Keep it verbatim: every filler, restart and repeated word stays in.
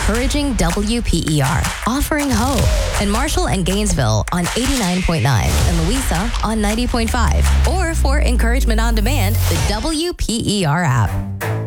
encouraging W P E R, offering hope. In Marshall and Gainesville on eighty-nine point nine and Louisa on ninety point five. Or for encouragement on demand, the W P E R app.